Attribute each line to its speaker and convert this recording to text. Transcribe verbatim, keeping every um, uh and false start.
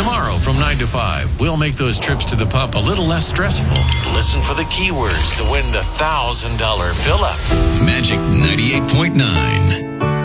Speaker 1: Tomorrow from nine to five, we'll make those trips to the pump a little less stressful. Listen for the keywords to win the one thousand dollars fill-up.
Speaker 2: Magic ninety-eight point nine.